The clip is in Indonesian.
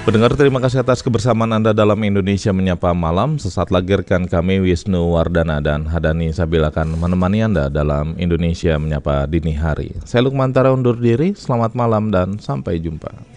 Pendengar, terima kasih atas kebersamaan Anda dalam Indonesia Menyapa Malam. Sesaat lagi rekan kami Wisnu Wardana dan Hadani Sabil akan menemani Anda dalam Indonesia Menyapa Dini Hari. Saya Lukman Tara undur diri, selamat malam dan sampai jumpa.